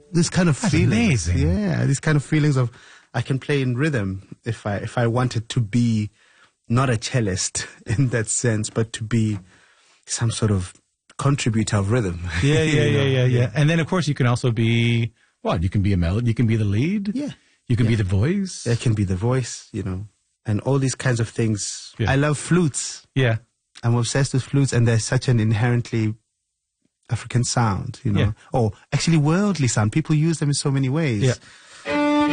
this kind of feelings. Amazing. Yeah, these kind of feelings of I can play in rhythm if I wanted to be not a cellist in that sense, but to be some sort of contributor of rhythm. Yeah. And then, of course, you can also be, what? You can be a melody. You can be the lead. Yeah. You can be the voice. I can be the voice, and all these kinds of things. Yeah. I love flutes. Yeah. I'm obsessed with flutes, and there's such an inherently African sound, Yeah. or actually worldly sound. People use them in so many ways. Yeah.